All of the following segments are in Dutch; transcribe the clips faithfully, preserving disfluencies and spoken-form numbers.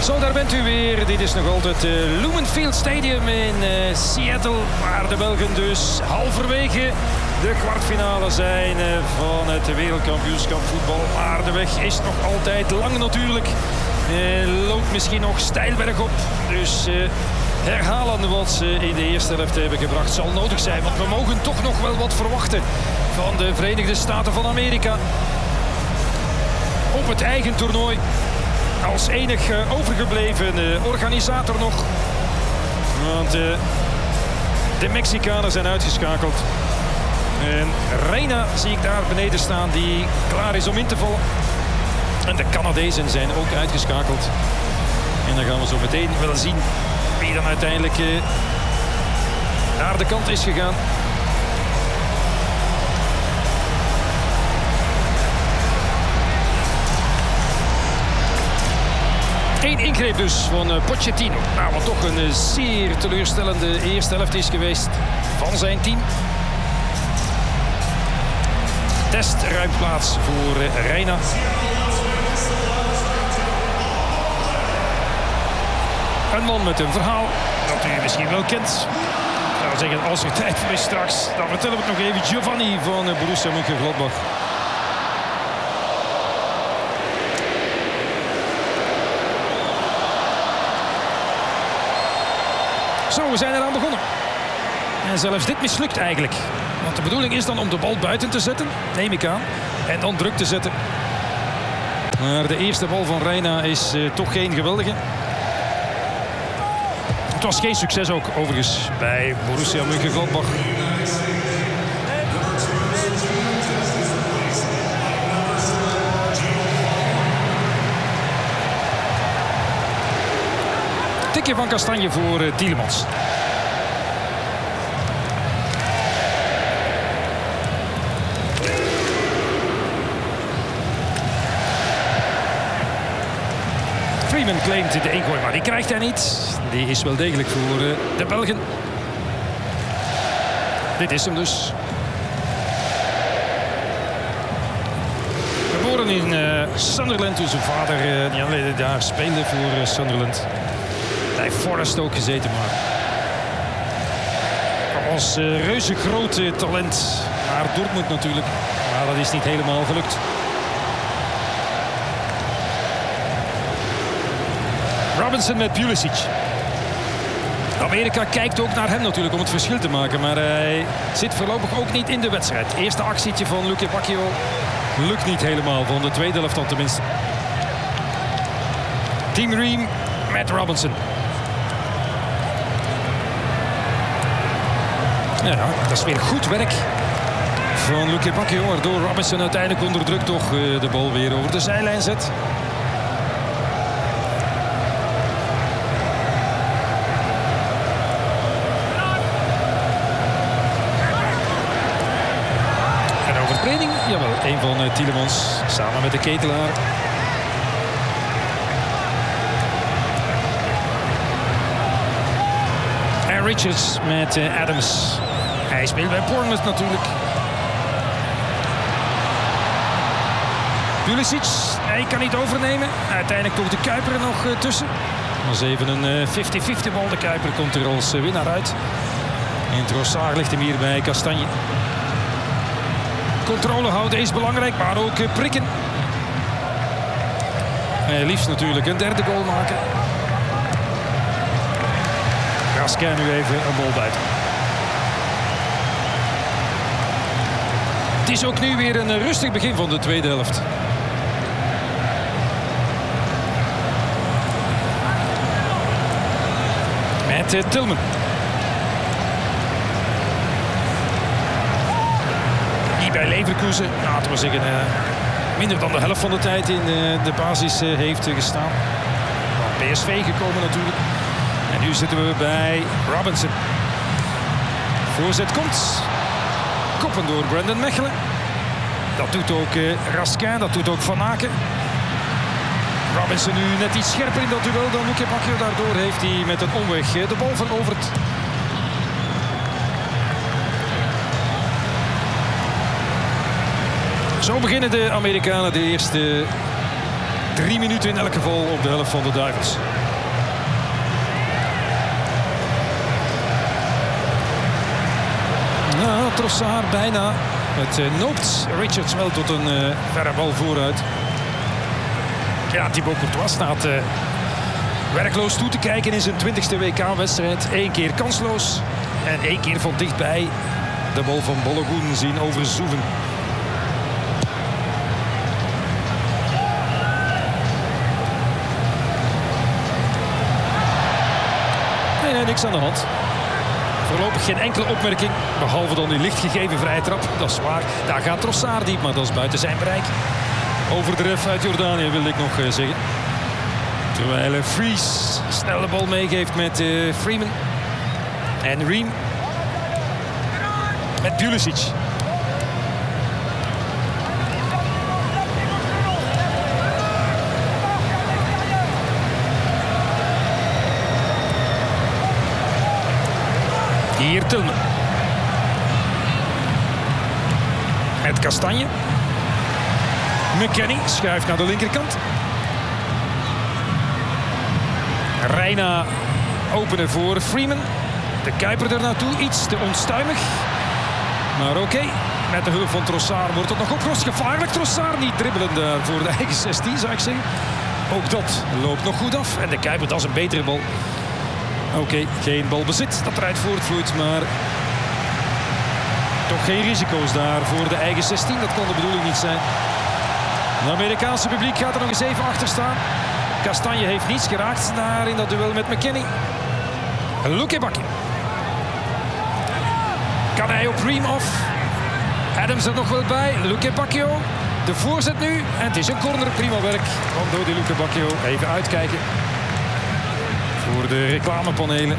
Zo, daar bent u weer. Dit is nog altijd het uh, Lumenfield Stadium in uh, Seattle, waar de Belgen dus halverwege de kwartfinale zijn uh, van het wereldkampioenschap voetbal. Maar de weg is nog altijd lang natuurlijk. Uh, loopt misschien nog steil bergop. Dus uh, herhalen wat ze in de eerste helft hebben gebracht zal nodig zijn. Want we mogen toch nog wel wat verwachten van de Verenigde Staten van Amerika. Op het eigen toernooi. Als enig uh, overgebleven uh, organisator nog. Want uh, de Mexicanen zijn uitgeschakeld. En Reina zie ik daar beneden staan, die klaar is om in te vallen. En de Canadezen zijn ook uitgeschakeld. En dan gaan we zo meteen wel zien wie dan uiteindelijk uh, naar de kant is gegaan. Eén ingreep dus van uh, Pochettino. Nou, wat toch een uh, zeer teleurstellende eerste helft is geweest van zijn team. Test ruim plaats voor uh, Reina. Een man met een verhaal dat u misschien wel kent. Ik zou zeggen, als er tijd voor is straks, dan vertellen we het nog even. Giovanni van uh, Borussia Mönchengladbach. Zo, we zijn eraan begonnen. En zelfs dit mislukt eigenlijk. Want de bedoeling is dan om de bal buiten te zetten, neem ik aan. En dan druk te zetten. Maar de eerste bal van Reina is uh, toch geen geweldige. Het was geen succes ook, overigens, bij Borussia Mönchengladbach. Tikje van Kastanje voor uh, Tielemans. Freeman claimt de ingooi, maar die krijgt hij niet. Die is wel degelijk voor uh, de Belgen. Dit is hem dus. Geboren in uh, Sunderland, toen zijn vader uh, niet alleen daar speelde voor uh, Sunderland. Bij Forest ook gezeten, maar als uh, reuze groot uh, talent naar Dortmund natuurlijk. Maar dat is niet helemaal gelukt. Robinson met Pulisic. Amerika kijkt ook naar hem natuurlijk om het verschil te maken. Maar hij zit voorlopig ook niet in de wedstrijd. Eerste actietje van Luke Bacchio lukt niet helemaal. Van de tweede helft dan tenminste. Team Ream met Robinson. Ja, dat is weer goed werk van Luke Bacchio. Waardoor Robinson uiteindelijk onder druk toch uh, de bal weer over de zijlijn zet. En overtreding, jawel, een van uh, Tielemans samen met de Ketelaar. En Richards met uh, Adams. Hij speelt bij Bournemouth natuurlijk. Pulisic, hij kan niet overnemen. Uiteindelijk toch de Kuiper er nog uh, tussen. Dat is even een vijftig vijftig bal. De Kuiper komt er als uh, winnaar uit. En Trossard ligt hem hier bij Kastanje. Controle houden is belangrijk, maar ook uh, prikken. En liefst natuurlijk een derde goal maken. Raskin nu even een bal buiten. Het is ook nu weer een rustig begin van de tweede helft. Met uh, Tillman. Die bij Leverkusen, nou, laten we zeggen, uh, minder dan de helft van de tijd in uh, de basis uh, heeft uh, gestaan. Van P S V gekomen natuurlijk. En nu zitten we bij Robinson. Voorzet komt. Koppen door Brandon Mechelen. Dat doet ook uh, Raskin, dat doet ook Van Aken. Robinson nu net iets scherper in dat duel dan Luke Bacchio. Daardoor heeft hij met een omweg uh, de bal veroverd. Zo beginnen de Amerikanen de eerste Drie minuten in elk geval op de helft van de Duivels. Nou, Trossard bijna. Het uh, noopt Richards wel tot een uh, verre bal vooruit. Ja, Thibaut Courtois staat uh, werkloos toe te kijken in zijn twintigste W K-wedstrijd. Eén keer kansloos en één keer van dichtbij de bal van Balogun zien overzoeven. Nee, nee, niks aan de hand. Voorlopig geen enkele opmerking, behalve dan die lichtgegeven vrije trap. Dat is waar, daar gaat Trossard diep, maar dat is buiten zijn bereik. Over de ref uit Jordanië wilde ik nog uh, zeggen. Terwijl uh, Fries snel de bal meegeeft met uh, Freeman. En Ream met Pulisic. Hier Tillman. Met Kastanje. McKennie schuift naar de linkerkant. Reina openen voor Freeman. De Kuiper er naartoe. Iets te onstuimig. Maar oké. Okay. Met de hulp van Trossard wordt het nog opgelost. Gevaarlijk Trossard. Niet dribbelen daar voor de eigen zestien zou ik zeggen. Ook dat loopt nog goed af. En de Kuiper, dat is een betere bal. Oké, okay, geen balbezit dat eruit voortvloeit, maar toch geen risico's daar voor de eigen zestien. Dat kon de bedoeling niet zijn. Het Amerikaanse publiek gaat er nog eens even achter staan. Kastanje heeft niets geraakt daar in dat duel met McKennie. Luke Bakkie. Kan hij op Ream af? Adams er nog wel bij. Luke Bacchio. De voorzet nu. En het is een corner. Prima werk van Dodi Luke Bacchio. Even uitkijken voor de reclamepanelen.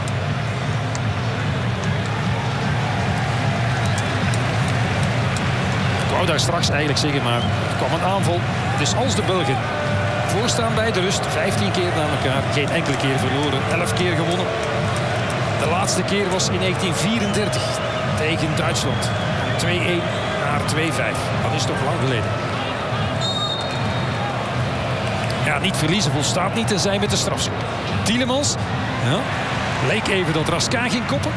Ik wou daar straks eigenlijk zeggen, maar er kwam een aanval. Dus als de Belgen voorstaan bij de rust, vijftien keer na elkaar, geen enkele keer verloren, elf keer gewonnen. De laatste keer was in negentien vierendertig tegen Duitsland. twee-een naar twee-vijf. Dat is toch lang geleden. Ja, niet verliezen volstaat niet en zijn met de strafschop. Tielemans. Ja. Leek even dat Raskin ging koppen.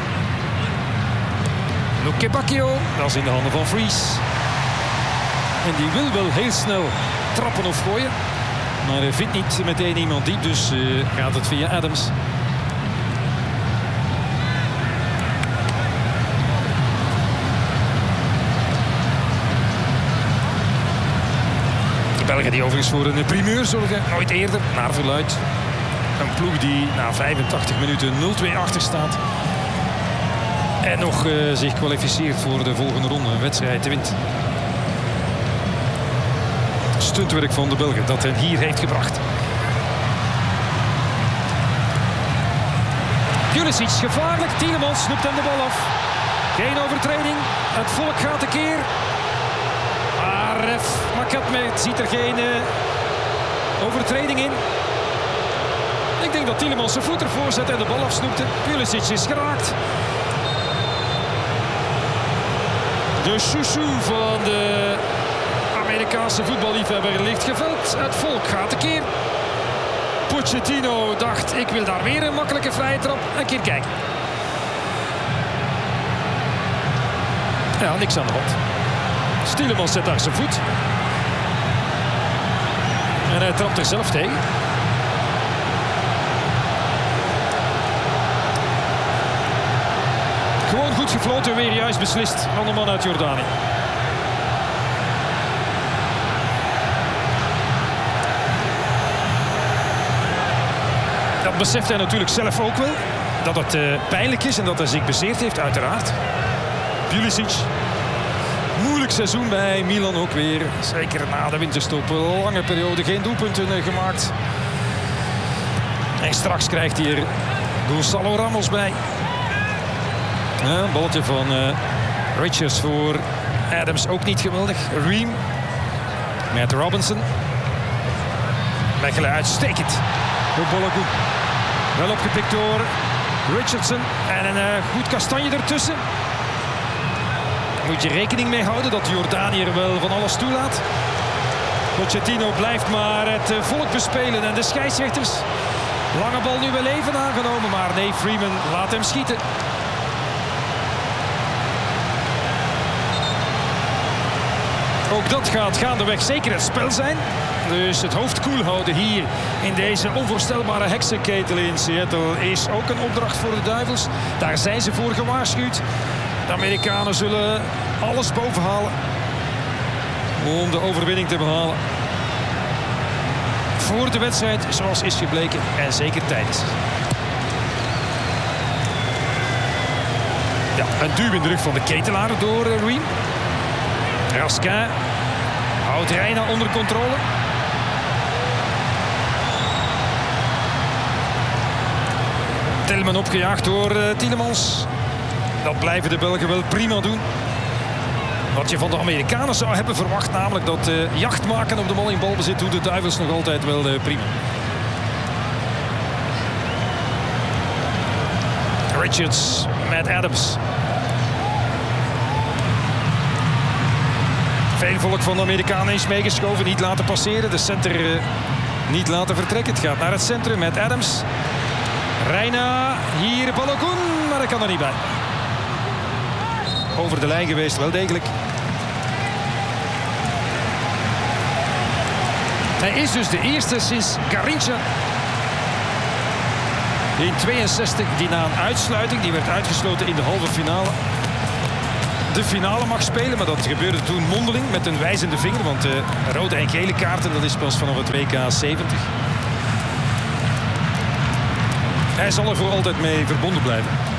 Luke Bacchio. Dat is in de handen van Fries. En die wil wel heel snel trappen of gooien. Maar hij vindt niet meteen iemand diep. Dus uh, gaat het via Adams. De Belgen die overigens voor een primeur zorgen. Nooit eerder, naar verluid. Een ploeg die na vijfentachtig minuten nul-twee achter staat. En nog uh, zich kwalificeert voor de volgende ronde. Een wedstrijd te wint. Stuntwerk van de Belgen dat hen hier heeft gebracht. Pulisic gevaarlijk. Tielemans snoept hem de bal af. Geen overtreding. Het volk gaat tekeer. Maar ref Makatme ziet er geen uh, overtreding in. Ik denk dat Tielemans zijn voet ervoor zet en de bal afsnoepte. Pulisic is geraakt. De chouchou van de Amerikaanse voetballiefhebber ligt geveld. Het volk gaat tekeer. Pochettino dacht, ik wil daar weer een makkelijke vrije trap. Een keer kijken. Ja, niks aan de hand. Tielemans zet daar zijn voet. En hij trapt er zelf tegen. Gewoon goed gefloten, weer juist beslist van de man uit Jordanië. Dat beseft hij natuurlijk zelf ook wel. Dat het uh, pijnlijk is en dat hij zich bezeerd heeft, uiteraard. Pulisic. Moeilijk seizoen bij Milan ook weer. Zeker na de winterstop. Een lange periode, geen doelpunten uh, gemaakt. En straks krijgt hij er Gonzalo Ramos bij. Ja, een balletje van uh, Richards voor Adams, ook niet geweldig. Ream met Robinson. Mechelen uitstekend door Balogun. Wel opgepikt door Richardson. En een uh, goed Kastanje ertussen. Daar moet je rekening mee houden dat Jordanië er wel van alles toelaat. Pochettino blijft maar het volk bespelen en de scheidsrechters. Lange bal nu wel even aangenomen, maar nee, Freeman laat hem schieten. Ook dat gaat gaandeweg zeker het spel zijn. Dus het hoofd koel houden hier in deze onvoorstelbare heksenketel in Seattle is ook een opdracht voor de Duivels. Daar zijn ze voor gewaarschuwd. De Amerikanen zullen alles bovenhalen om de overwinning te behalen. Voor de wedstrijd, zoals is gebleken, en zeker tijdens. Ja, een duw in de rug van de ketelaar door uh, Riem. Raskin houdt Reina onder controle. Tillman opgejaagd door uh, Tielemans. Dat blijven de Belgen wel prima doen. Wat je van de Amerikanen zou hebben verwacht, namelijk dat uh, jacht maken op de bal in balbezit, doen de Duivels nog altijd wel uh, prima. Richards met Adams. Veel volk van de Amerikanen is meegeschoven, niet laten passeren. De center uh, niet laten vertrekken. Het gaat naar het centrum met Adams. Reina, hier Balogun, maar hij kan er niet bij. Over de lijn geweest, wel degelijk. Hij is dus de eerste sinds Garrincha in tweeënzestig die na een uitsluiting, die werd uitgesloten in de halve finale, de finale mag spelen. Maar dat gebeurde toen mondeling met een wijzende vinger, want de rode en gele kaarten, dat is pas vanaf het W K zeventig. Hij zal er voor altijd mee verbonden blijven.